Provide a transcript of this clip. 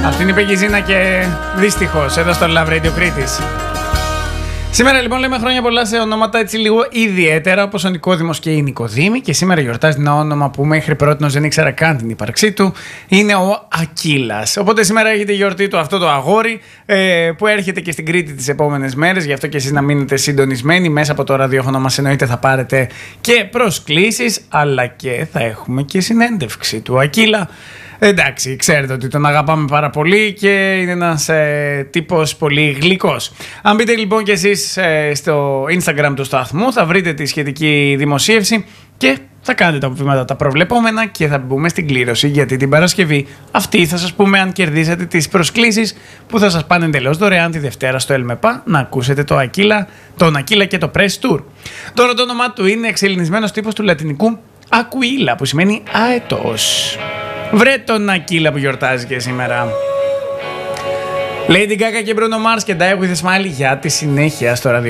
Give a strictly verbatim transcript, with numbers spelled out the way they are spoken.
Αυτή είναι η Πεγγιζίνα και δυστυχώς εδώ στο Love Radio Κρήτης. Σήμερα λοιπόν λέμε χρόνια πολλά σε ονόματα έτσι λίγο ιδιαίτερα, όπως ο Νικόδημος και η Νικοδήμη, και σήμερα γιορτάζει ένα όνομα που μέχρι πρότινος δεν ήξερα καν την ύπαρξή του, είναι ο Ακύλας. Οπότε σήμερα έχετε γιορτή του αυτό το αγόρι ε, που έρχεται και στην Κρήτη τις επόμενες μέρες, γι' αυτό και εσείς να μείνετε συντονισμένοι. Μέσα από το ραδιόφωνο μας εννοείται θα πάρετε και προσκλήσεις, αλλά και θα έχουμε και συνέντευξη του Ακύλα. Εντάξει, ξέρετε ότι τον αγαπάμε πάρα πολύ και είναι ένας ε, τύπος πολύ γλυκός. Αν μπείτε λοιπόν και εσείς ε, στο Instagram του σταθμού, θα βρείτε τη σχετική δημοσίευση και θα κάνετε τα βήματα τα προβλεπόμενα και θα μπούμε στην κλήρωση, γιατί την Παρασκευή αυτή θα σας πούμε αν κερδίσατε τις προσκλήσεις που θα σας πάνε εντελώς δωρεάν τη Δευτέρα στο ΕΛΜΕΠΑ να ακούσετε το Ακύλα, τον Ακύλα και το Press Tour. Τώρα το όνομά του είναι εξελληνισμένος τύπος του λατινικού Aquila, που σημαίνει αετός. Βρε τον Ακύλα που γιορτάζει και σήμερα. Lady Gaga και Bruno Mars και Die With A Smile για τη συνέχεια στο ραδιο.